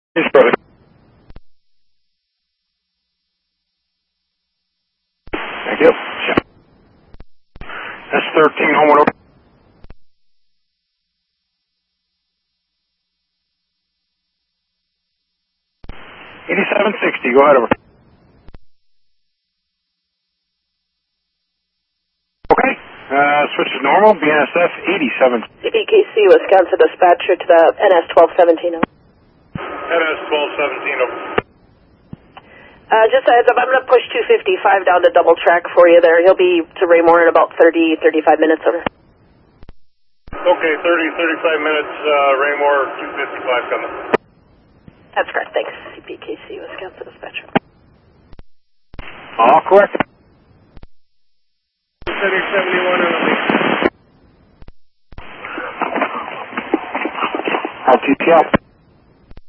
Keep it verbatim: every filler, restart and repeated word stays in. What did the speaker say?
Yes, brother. Thank you. That's thirteen, Homeward over. eighty-seven sixty, go ahead over. Okay, uh, switch to normal, B N S F eighty-seven. C B K C, Wisconsin dispatcher to the N S twelve seventeen. N S twelve seventeen over. Uh, just a heads up, I'm going to push two fifty-five down to double track for you there. He'll be to Raymore in about thirty, thirty-five minutes over. Okay, thirty, thirty-five minutes, uh, Raymore, two fifty-five coming. That's correct, thanks. C B K C, Wisconsin dispatcher. All correct. City seventy-one on the lead. R T P L.